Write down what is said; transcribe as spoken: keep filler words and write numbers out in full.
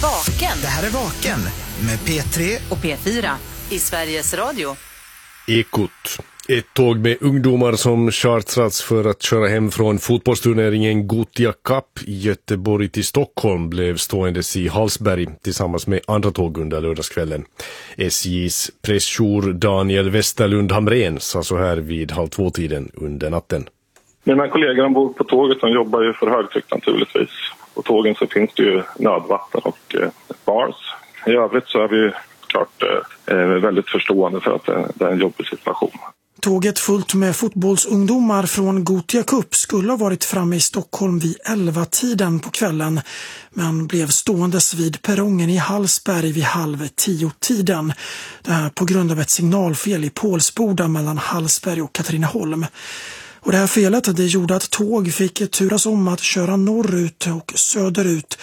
Vaken. Det här är Vaken med P tre och P fyra i Sveriges Radio. Ekot. Ett tåg med ungdomar som chartrats för att köra hem från fotbollsturneringen Gothia Cup i Göteborg till Stockholm blev ståendes i Hallsberg tillsammans med andra tåg under lördagskvällen. S J:s pressjour Daniel Westerlund Hamrén sa så här vid halv två-tiden under natten. Mina kollegor ombord på tåget de jobbar ju för högtryck naturligtvis. På tågen så finns det ju nödvatten och eh, bars. I övrigt så är vi klart eh, väldigt förstående för att det, det är en jobbig situation. Tåget fullt med fotbollsungdomar från Gothia Cup skulle ha varit framme i Stockholm vid elva-tiden på kvällen men blev ståendes vid perrongen i Hallsberg vid halv tio-tiden. Det här på grund av ett signalfel i Pålsboda mellan Hallsberg och Katrineholm. Och det här felet det gjorde att tåg fick turas om att köra norrut och söderut